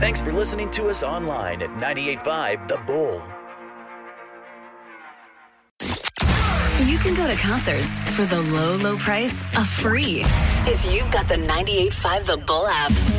Thanks for listening to us online at 98.5 The Bull. You can go to concerts for the low, low price of free if you've got the 98.5 The Bull app.